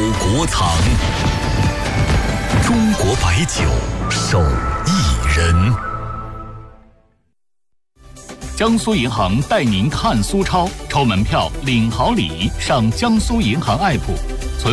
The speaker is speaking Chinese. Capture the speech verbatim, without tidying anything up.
国藏。中国白酒，手艺人。江苏银行带您看苏超，抽门票领好礼，上江苏银行 A P P。